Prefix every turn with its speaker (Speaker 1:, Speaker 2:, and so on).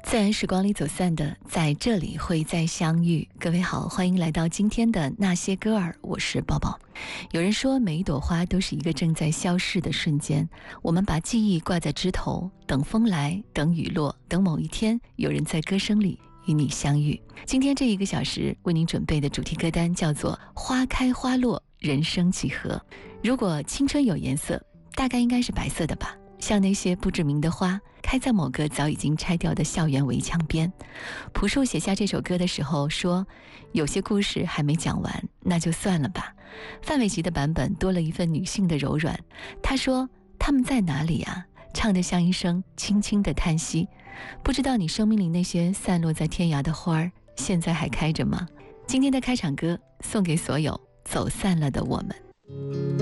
Speaker 1: 自然时光里走散的，在这里会再相遇。各位好，欢迎来到今天的那些歌儿，我是宝宝。有人说，每一朵花都是一个正在消逝的瞬间，我们把记忆挂在枝头，等风来，等雨落，等某一天，有人在歌声里与你相遇。今天这一个小时为您准备的主题歌单叫做《花开花落，人生几何》。如果青春有颜色，大概应该是白色的吧，像那些不知名的花，开在某个早已经拆掉的校园围墙边。朴树写下这首歌的时候说，有些故事还没讲完，那就算了吧。范玮琪的版本多了一份女性的柔软，她说，他们在哪里啊？唱得像一声轻轻的叹息。不知道你生命里那些散落在天涯的花儿，现在还开着吗？今天的开场歌送给所有走散了的我们。